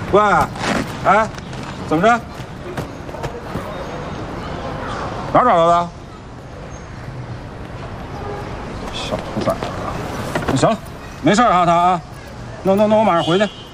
喂，哎，怎么着？哪儿找到的？小兔崽子！行了，没事啊，他啊，那我马上回去。